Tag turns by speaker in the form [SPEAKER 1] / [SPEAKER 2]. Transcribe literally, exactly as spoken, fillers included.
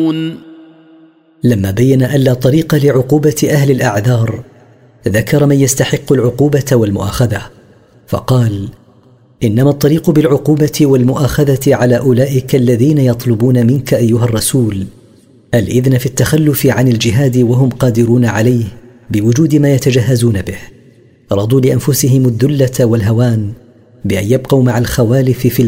[SPEAKER 1] لما بين أن لا طريق لعقوبة أهل الأعذار ذكر من يستحق العقوبة والمؤاخذة، فقال: إنما الطريق بالعقوبة والمؤاخذة على أولئك الذين يطلبون منك أيها الرسول الإذن في التخلف عن الجهاد وهم قادرون عليه بوجود ما يتجهزون به، رضوا لأنفسهم الذلة والهوان بأن يبقوا مع الخوالف في